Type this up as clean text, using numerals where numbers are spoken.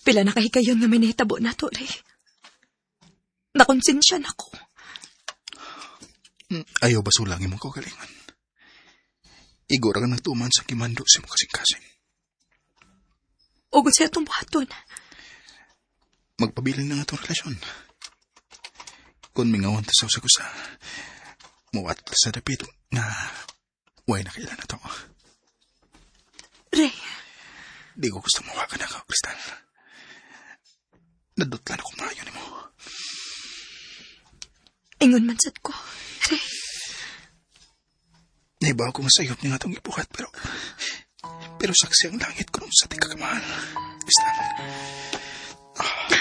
Pila na kahikayon nga may nahitabo na to, Ray. Nakonsensya na ko. Ayaw ba sulangin mo ko, kalingan? Igora ka nagtuman sa kimando si mo kasing-kasing. Ugod siya itong buhaton. Magpabiling na nga itong relasyon. Kung mingawan ta sa usagusa, muwat ta sa dapit na huwag na kailan na to. Ray. Di ko gusto mawa ka na ka, Kristal. Nadutlan ako maayo ni mo. Ingon man sad ko, Ray. Naibaw ko masayop niya nga itong ibuhat, pero saksi ang langit ko nung sa tingkakamahal. Kristal.